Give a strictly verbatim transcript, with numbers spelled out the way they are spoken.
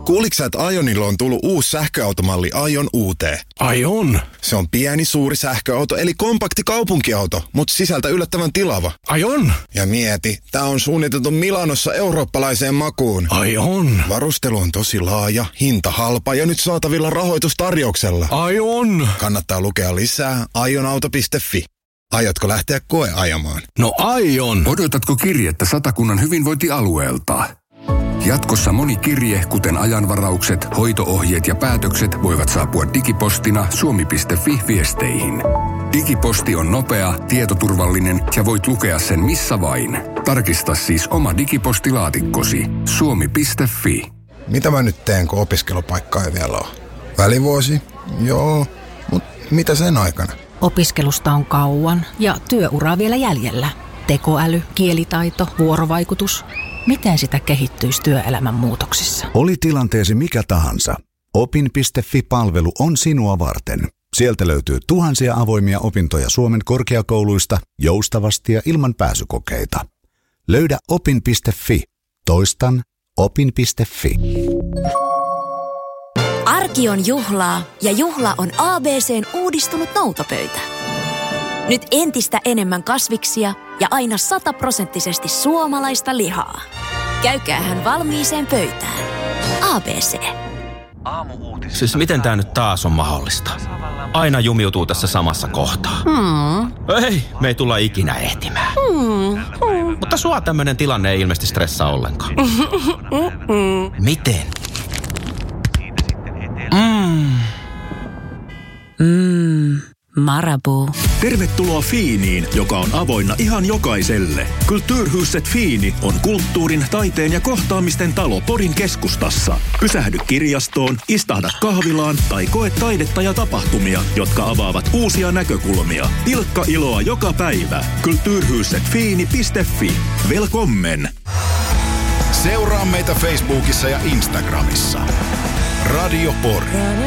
Kuuliks sä, että Ionilla on tullut uusi sähköautomalli Ion U T? Ai on? Se on pieni, suuri sähköauto, eli kompakti kaupunkiauto, mutta sisältä yllättävän tilava. Ai on? Ja mieti, tää on suunniteltu Milanossa eurooppalaiseen makuun. Ai on? Varustelu on tosi laaja, hinta halpa ja nyt saatavilla rahoitustarjouksella. Ai on? Kannattaa lukea lisää ionauto piste fi. Aiotko lähteä koeajamaan? No aion. Odotatko kirjettä Satakunnan hyvinvointialueelta? Jatkossa moni kirje, kuten ajanvaraukset, hoitoohjeet ja päätökset voivat saapua digipostina suomi piste fi-viesteihin. Digiposti on nopea, tietoturvallinen ja voit lukea sen missä vain. Tarkista siis oma digipostilaatikkosi. suomi piste fi. Mitä mä nyt teen, kun opiskelupaikka ei vielä ole? Välivuosi? Joo, mutta mitä sen aikana? Opiskelusta on kauan ja työuraa vielä jäljellä. Tekoäly, kielitaito, vuorovaikutus. Miten sitä kehittyisi työelämän muutoksissa? Oli tilanteesi mikä tahansa. opin piste fi-palvelu on sinua varten. Sieltä löytyy tuhansia avoimia opintoja Suomen korkeakouluista joustavasti ja ilman pääsykokeita. Löydä opin piste fi. Toistan opin piste fi. Arki on juhlaa ja juhla on A B C:n uudistunut noutopöytä. Nyt entistä enemmän kasviksia ja aina sataprosenttisesti suomalaista lihaa. Käykäähän valmiiseen pöytään. A B C. Siis miten tää nyt taas on mahdollista? Aina jumiutuu tässä samassa kohtaa. Hmm. Ei, me ei tulla ikinä ehtimään. Hmm. Hmm. Mutta sua tämmönen tilanne ei ilmeisesti stressaa ollenkaan. Miten? Mm. Mm. Marabu. Tervetuloa Fiiniin, joka on avoinna ihan jokaiselle. Kulturhuset Fiini on kulttuurin, taiteen ja kohtaamisten talo Porin keskustassa. Pysähdy kirjastoon, istahda kahvilaan tai koe taidetta ja tapahtumia, jotka avaavat uusia näkökulmia. Pilkka iloa joka päivä. kulturhuset fiini piste fi. Velkommen! Seuraa meitä Facebookissa ja Instagramissa. Radio Pori.